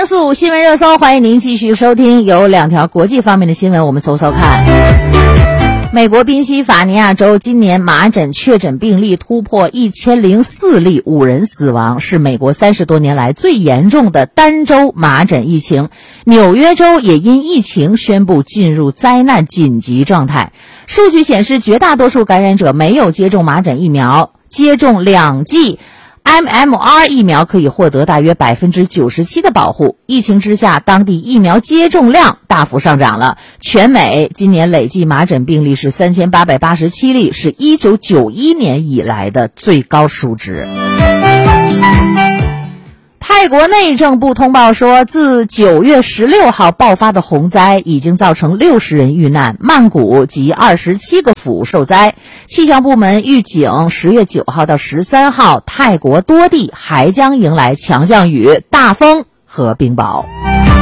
345新闻热搜，欢迎您继续收听。有2条国际方面的新闻，我们搜搜看。美国宾夕法尼亚州今年麻疹确诊病例突破1004例，5人死亡，是美国30多年来最严重的单州麻疹疫情。纽约州也因疫情宣布进入灾难紧急状态。数据显示，绝大多数感染者没有接种麻疹疫苗，接种2剂MMR 疫苗可以获得大约97%的保护。疫情之下，当地疫苗接种量大幅上涨了。全美今年累计麻疹病例是3887例，是1991年以来的最高数值。泰国内政部通报说，自9月16号爆发的洪灾已经造成60人遇难，曼谷及27个府受灾。气象部门预警10月9号到13号，泰国多地还将迎来强降雨、大风和冰雹。